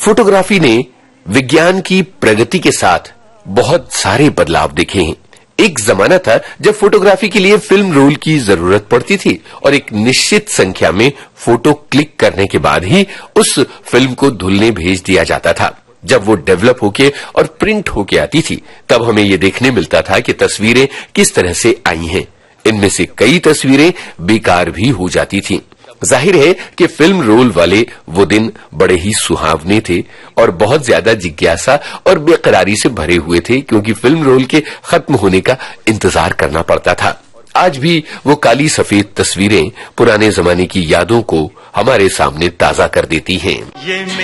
Photography ने विज्ञान की प्रगति के साथ बहुत सारे बदलाव देखे हैं। एक जमाना था जब फोटोग्राफी के लिए फिल्म रोल की जरूरत पड़ती थी और एक निश्चित संख्या में फोटो क्लिक करने के बाद ही उस फिल्म को धुलने भेज दिया जाता था। जब वो डेवलप होके और प्रिंट होके आती थी तब हमें ये देखने मिलता था कि तस्वीरें किस तरह से आई हैं। इनमें से कई तस्वीरें बेकार भी हो जाती थीं। जाहिर है कि फिल्म रोल वाले वो दिन बड़े ही सुहावने थे और बहुत ज्यादा जिज्ञासा और बेकरारी से भरे हुए थे, क्योंकि फिल्म रोल के खत्म होने का इंतजार करना पड़ता था। आज भी वो काली सफेद तस्वीरें पुराने जमाने की यादों को हमारे सामने ताजा कर देती हैं।